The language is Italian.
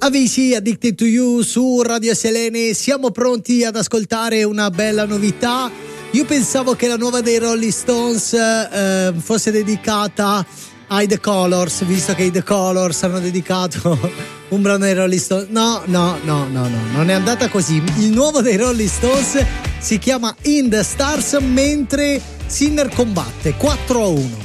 Avicii, Addicted to You su Radio Selene. Siamo pronti ad ascoltare una bella novità. Io pensavo che la nuova dei Rolling Stones fosse dedicata ai The Colors, visto che i The Colors hanno dedicato un brano ai Rolling Stones. No, non è andata così. Il nuovo dei Rolling Stones si chiama In the Stars, mentre Sinner combatte 4-1.